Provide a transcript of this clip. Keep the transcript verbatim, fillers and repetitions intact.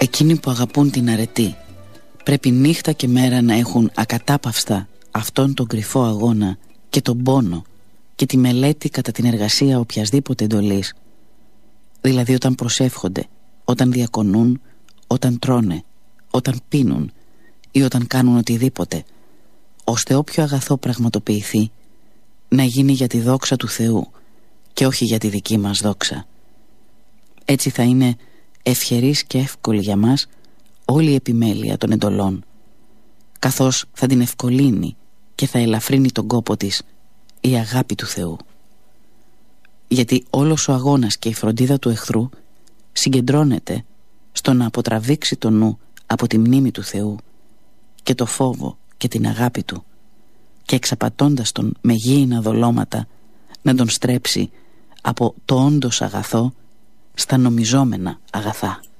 Εκείνοι που αγαπούν την αρετή πρέπει νύχτα και μέρα να έχουν ακατάπαυστα αυτόν τον κρυφό αγώνα και τον πόνο και τη μελέτη κατά την εργασία οποιασδήποτε εντολής. Δηλαδή όταν προσεύχονται, όταν διακονούν, όταν τρώνε, όταν πίνουν ή όταν κάνουν οτιδήποτε, ώστε όποιο αγαθό πραγματοποιηθεί να γίνει για τη δόξα του Θεού και όχι για τη δική μας δόξα. Έτσι θα είναι ευχερής και εύκολη για μας όλη η επιμέλεια των εντολών, καθώς θα την ευκολύνει και θα ελαφρύνει τον κόπο της η αγάπη του Θεού. Γιατί όλος ο αγώνας και η φροντίδα του εχθρού συγκεντρώνεται στο να αποτραβήξει το νου από τη μνήμη του Θεού και το φόβο και την αγάπη του, και εξαπατώντας τον με γήινα δολώματα να τον στρέψει από το όντως αγαθό στα νομιζόμενα αγαθά.